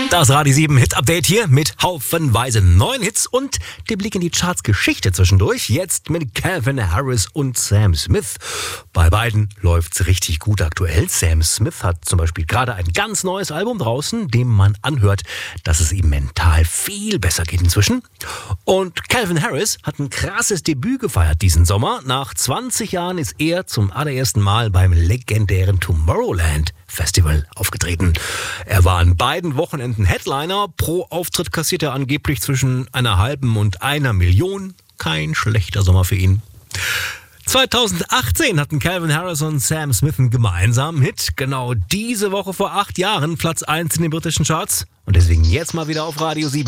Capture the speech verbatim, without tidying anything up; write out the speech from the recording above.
Das Radio sieben Hit Update hier mit haufenweise neuen Hits und der Blick in die Charts-Geschichte zwischendurch. Jetzt mit Calvin Harris und Sam Smith. Bei beiden läuft's richtig gut aktuell. Sam Smith hat zum Beispiel gerade ein ganz neues Album draußen, dem man anhört, dass es ihm mental viel besser geht inzwischen. Und Calvin Harris hat ein krasses Debüt gefeiert diesen Sommer. Nach zwanzig Jahren ist er zum allerersten Mal beim legendären Tomorrowland Festival aufgetreten. Er war an beiden Wochenenden Headliner. Pro Auftritt kassiert er angeblich zwischen einer halben und einer Million. Kein schlechter Sommer für ihn. zweitausendachtzehn hatten Calvin Harris und Sam Smith einen gemeinsamen Hit. Genau diese Woche vor acht Jahren Platz eins in den britischen Charts. Und deswegen jetzt mal wieder auf Radio sieben.